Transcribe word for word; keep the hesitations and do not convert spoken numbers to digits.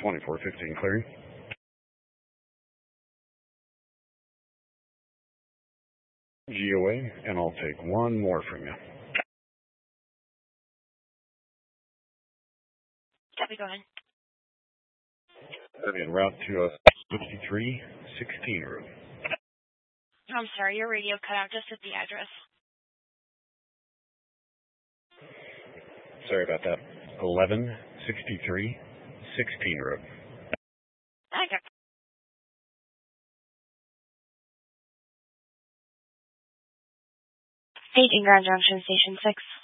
twenty-four fifteen clearing. G O A, and I'll take one more from you. Copy, go ahead. That'll be en route to uh, fifty-three sixteen room. I'm sorry, your radio cut out just at the address. Sorry about that. eleven sixty-three sixteen room. I got State and Grand Junction, Station six.